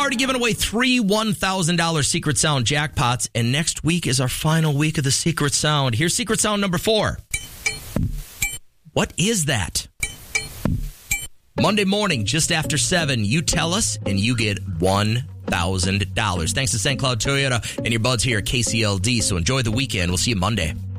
already given away 3 $1,000 Secret Sound jackpots, and next week is our final week of the Secret Sound. Here's Secret Sound number 4. What is that? Monday morning, just after 7, you tell us, and you get $1,000. Thanks to St. Cloud Toyota and your buds here at KCLD. So enjoy the weekend. We'll see you Monday.